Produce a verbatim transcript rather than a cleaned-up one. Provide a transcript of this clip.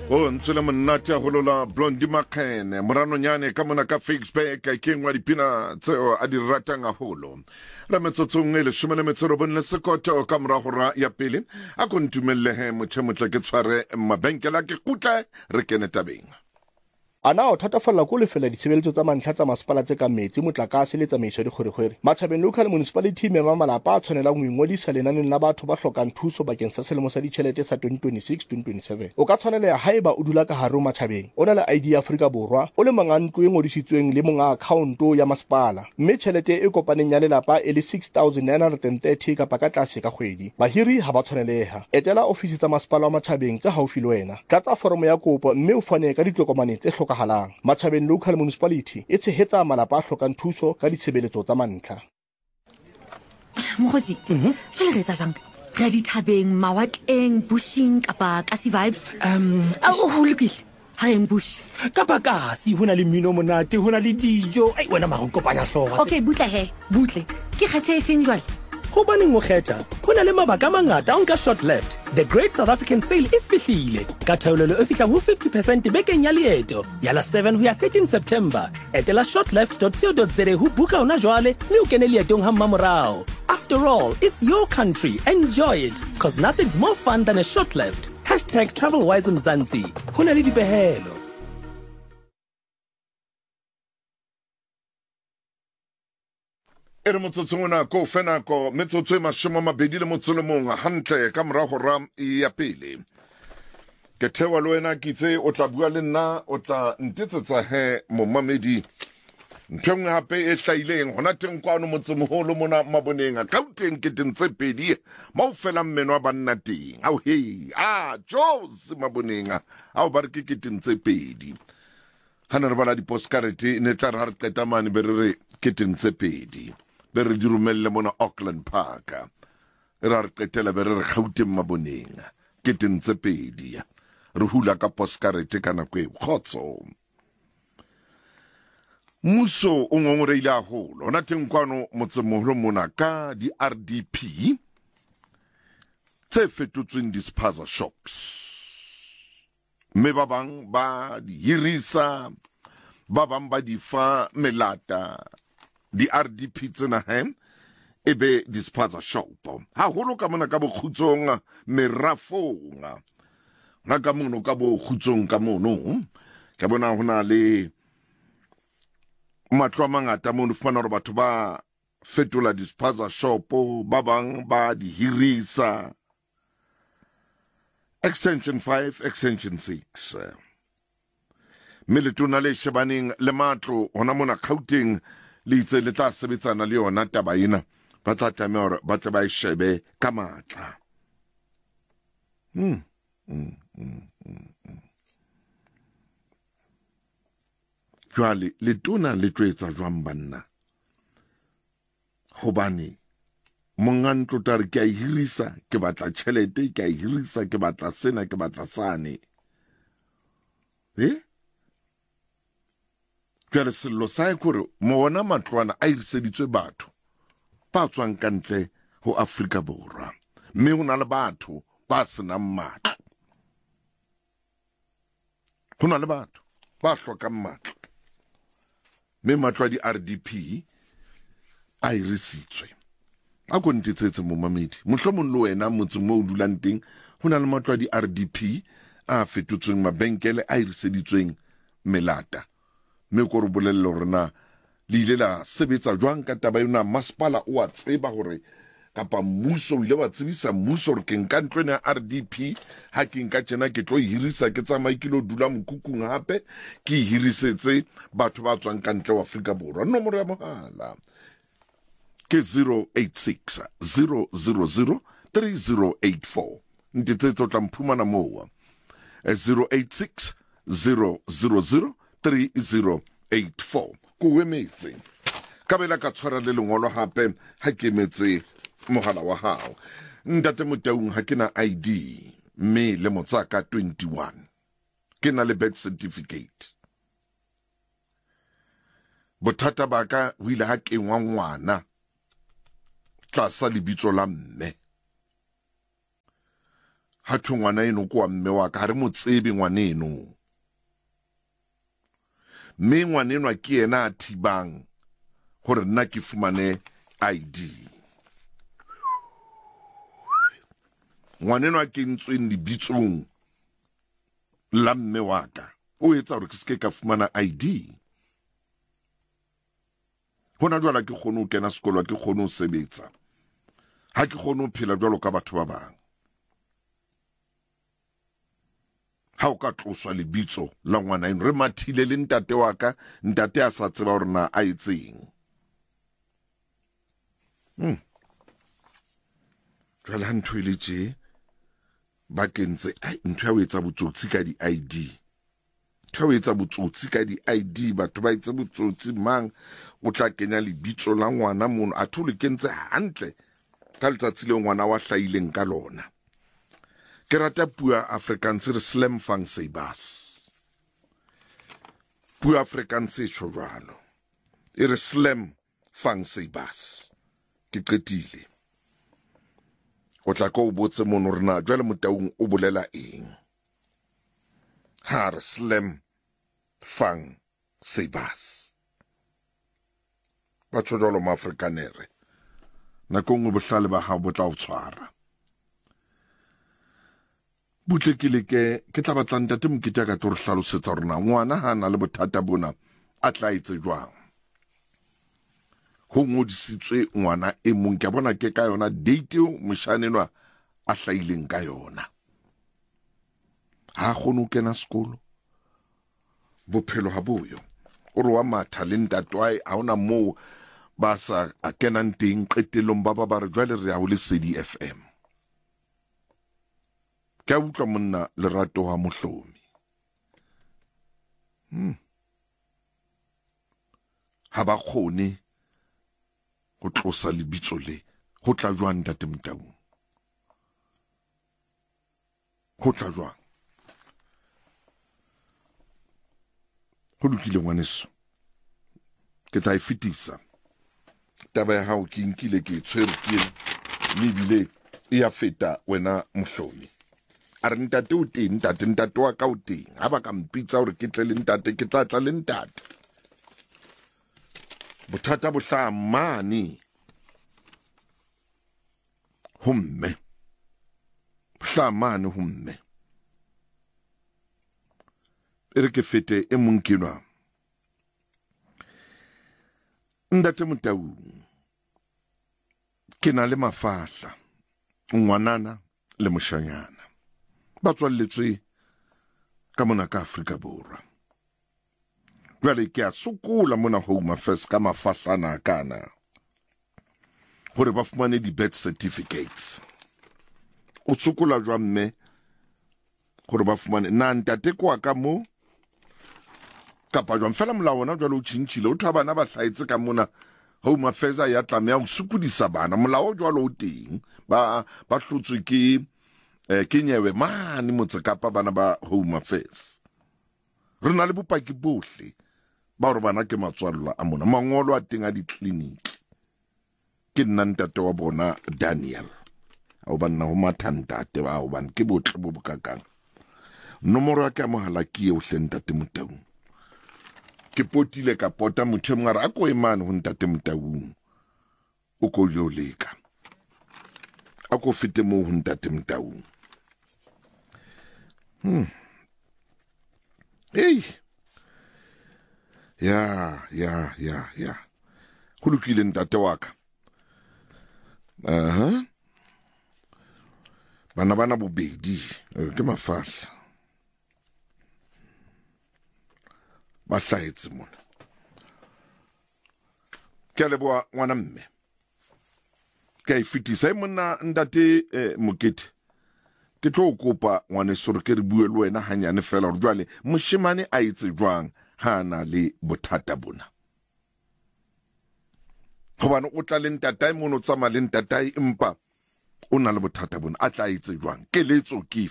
o ntswele monnate a holola Blondie Makhene moranonyane ka mona ka Facebook ka ikengwa dipina tseo a di ratang a holo ra metsotsong e leshome le metso robong le sekoto ka mora hora ya pele a kontumellehe mothemotle ke tshware mabenkela ke kutla re kene tabeng. Ana o thatafalla ko lefela ditshebeletso tsa mantlha tsa masepala tse ka metsi motlakase le tsamaiso di kgwerekgwere. Matjhabeng Local Municipality mema malapa a tshwanelang ho ingodisa lenaneng la batho ba hlokang thuso bakeng sa selemo sa ditjhelete sa twenty twenty-six twenty twenty-seven. O ka tshwaneleha haeba o dula ka hare ho matjhabeng, o na le I D ya Afrika Borwa, o le monga ntlo e ngodisitsweng le monga account ya masepala, mme tjhelete e kopaneng ya lelapa e le six thousand nine hundred thirty kapa ka tlase ka kgwedi. Bahiri ha ba tshwaneleha. Etela ofisi tsa masepala wa matjhabeng tse haufi le wena. Tlatsa foromo ya kopo mme o fane ka ditokomane tse hlokahalang. Matjhabeng Local Municipality e tshehetsa malapa a hlokang thuso ka ditshebeletso tsa mantlha. Mokgotsi, jwale re etsa jwang? Re a dithabeng, mawatleng, bushing kapa kasi vibes? Um, Oh, ho lokile. Ha reng bush. kapa kasi ho na le mmino monate, ho na le dijo. Ai wena mara o kopanya hlooho. Okay, butle he, butle. Ke kgethe e feng jwale? Hobaneng o kgetha? Ho na le mabaka a mangata a nka short left. The Great South African Sale e fihlile. Ka theolelo e fihlang ho fifty percent bekeng ya leeto. Ya la seven ho ya thirteen September. Etela shortleft dot co dot za ho buka ona jwale, mme o kene leetong ha mmamorao. After all, it's your country. Enjoy it, cause nothing's more fun than a short left. Hashtag TravelWise Mzansi. Ho na le dipehelo. Ere motsotsong ona ko fena ko metsotso e mashome mabedi le motso le mong hantle ka mora hora ya pele. Ke thewa le wena ke tse o tla bua le nna o tla ntetsetsa he momamedi nthongwe hape e hlaileng hona teng kwano motsemoholo mona maboneng a Gauteng ke tentse pedi maofela mmeno a banna teng au hey ah Jose maboneng a o ba re ke ke tentse pedi hana re bala di postcard ne tla re qeta mane be re ke tentse pedi be re di romelle mona Auckland Park ra re qetela be re re Gauteng maboneng ke tentse pedi re hula ka postcard ka nako e khotso. Muso o ngongoreile a holo ona teng kwano motsemoholo mona ka di R D P tse fetotsweng dispaza shops, mme ba bang ba di hirisa, ba bang ba di fa melata di R D P tsena he e be dispaza shop ha holo ka mona ka bokhutsong merafong na ka mono ka bokhutsong ka mono ka bona hona le matlo a mangata mono fana hore batho ba fetola dispaza shop ba bang ba di hirisa. Extension five, extension six. Meletona le shebaneng le matlo hona mona Gauteng le itse le tla sebetsana le yona taba ena ba tla tlameha hore ba tle ba e shebe ka matla. Hmm. Mm, mm, mm, mm. Jwale letona le tlo etsa jwang banna? Hobane monga ntlo tare ke a hirisa ke batla tjhelete, ke a hirisa ke batla sena ke batla sane. Eh? Jwale sello sa e kore moona matlwana a hiriseditswe batho ba tswang ka ntle ho Afrika Borwa, mme ho na le batho ba senang matlo. Ho na le batho ba hlokang matlo, mme matlo a di R D P a hirisitswe. A ko ntetsetse momamedi mohlomong le wena motseng mo o dulang teng ho na le matlo a di R D P a fetotsweng mabenkele a hiriseditsweng melata, mme ko re bolelle hore na le ile la sebetsa jwang ka taba yona. Masepala o a tseba hore kapa mmuso o ile wa tsebisa mmuso hore ke nka ntlwana ya R D P ha ke nka tjena ke tlo hirisa ke tsamaye ke lo dula mokukung hape ke hirisetse batho ba tswang ka ntle wa Afrika Borwa. Nomoro ya mohala ke zero eight six zero zero zero three zero eight four. Ntsetsetso tla mphumana moa zero eight six zero zero zero three zero eight four. Ko wemetse ka bela ka tshwara le lengolo hape ha ke metse mogala wa hao. Ntate Motaung ha ke na I D mme le motsaka twenty-one ke na le birth certificate. Bothata ba ka o ile ha ke ngwa ngwana tlasa lebitso la mme ha thwe ngwana eno ko wa mme wa ka ha re mo tsebe ngwana eno mme ngwana eno ke yena a thibang hore nna ke fumane I D ngwana eno a kentsweng lebitsong la mme wa ka o etsa hore ke se ka fumana I D hona jwala ke kgone ho kena sekolo ke kgone ho sebetsa ha ke kgone ho phela jwalo ka batho ba bang ha o ka tloswa lebitso la ngwana eno re mathile le ntate wa ka ntate a sa tseba hore na a etseng hmm jwale ha ntho ile tje ba kentse ai ntho ya o etsa botsotsi ka di I D ntho ya o etsa botsotsi ka di I D batho ba etsa botsotsi mang o tla kenya lebitso la ngwana mono a thole kentse hantle ka letsatsi le ngwana wa hlaileng ka lona ke rata pua Afrikaans re slam fang seibas pua Afrikaans e tjho jwalo e re slam fang seibas ke qetile o tla ko o botse mono rena jwale motaung o bolela eng ha re slam fang seibas ba tjho jwalo ma Afrikanere nako ngwe bohlale ba hao bo tla o tshwara butle ke le ke ke tla batla ntate mokete ka tlo re hlalosetsa rona ngwana ha na le bothata bona a tla etse jwang ho ngodisitswe ngwana e mong ke bona ke ka yona date moshanenwa a hlaileng ka yona ha khone o kena sekolo bophelo ha boyo o re wa matha le ntatwae ha ona mo ba sa a kenang teng qetelong ba ba ba re jwale re ya ho le C D F M ka utlwa monna lerato wa mohlomi hmm ha ba khone go tlosa lebitso le go tla jwang ntate Motaung go tla jwang go lokile ngwaneso ke tla e fetisa taba ya hao ke nkile ke tshwere ke mme bile e ya feta wena mohlomi a re ntate o teng ntate ntate wa ka o teng ha ba ka mpitsa hore ke tle le ntate ke tla tla le ntate bothata bo hla mane homme hla mane homme e re ke fete e mong kenwa ntate Motaung ke na le mafahla ngwanana le moshanyana ba tswalletswe ka mona ka Afrika Borwa jwale ke a sokola mona Home Affairs ka mafahlana kana hore ba fumane di birth certificates o sokola jwa mme hore ba fumane na ntate kwa ka mo kapa jwa mfela molao ona jwale o tshintshile o thwa bana ba hlaetse ka mona Home Affairs ya tlamea o sukudisa bana molao jwale o teng ba ba hlotswe ke eh ke nyewe mane motse kapa bana ba Home Affairs re na le bopaki bohle ba hore bana ke matswalla a mona mangolo a teng a di clinic ke nna ntate wa bona Daniel a o banna ho mathantate ba o ban ke botle bo bokakang nomoro ya ka mohala ke e o hle ntate Motaung ke potile ka pota motho mngara a ko emane ho ntate Motaung o ko yo leka a ko fete mo ho ntate Motaung hmm hey ya ya ya ya go lokile ntate wa ka aha bana bana bobedi ke mafahla ba hlaetse mona ke leboa ngwana mme ke fitisa mona ntate mokete ke tlo kopa ngwane sore ke re bue le wena hanyane fela re jwale moshimane a etse jwang ha na le bothata bona hobane o tla le ntatai mono tsama le ntatai empa o na le bothata bona a tla etse jwang keletso ke